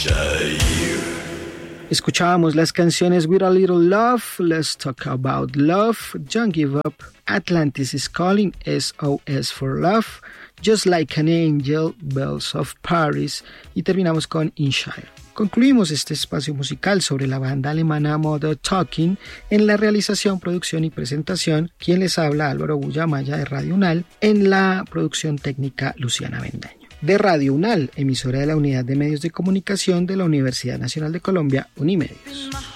Escuchábamos las canciones With a Little Love, Let's Talk About Love, Don't Give Up, Atlantis is Calling, SOS for Love, Just Like an Angel, Bells of Paris y terminamos con Inshire. Concluimos este espacio musical sobre la banda alemana Mother Talking. En la realización, producción y presentación, quien les habla, Álvaro Bullamaya de Radio UNAL, en la producción técnica Luciana Bendaño. De Radio UNAL, emisora de la Unidad de Medios de Comunicación de la Universidad Nacional de Colombia, Unimedios.